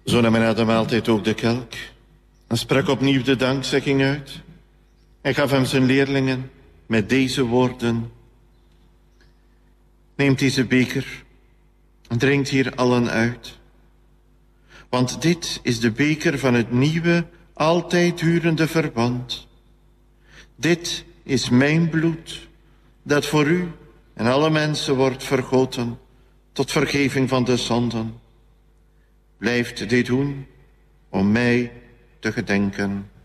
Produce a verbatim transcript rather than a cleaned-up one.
Zo nam hij na de maaltijd ook de kelk en sprak opnieuw de dankzegging uit. Hij gaf hem zijn leerlingen met deze woorden: neemt deze beker en drinkt hier allen uit. Want dit is de beker van het nieuwe, altijd durende verband. Dit is mijn bloed, dat voor u en alle mensen wordt vergoten tot vergeving van de zonden. Blijft dit doen om mij te gedenken.